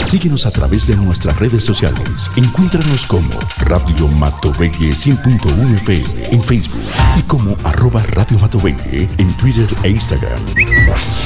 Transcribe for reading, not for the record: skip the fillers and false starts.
Síguenos a través de nuestras redes sociales. Encuéntranos como Radio Matovelle 100.1 FM en Facebook y como @Radio Matovelle en Twitter e Instagram.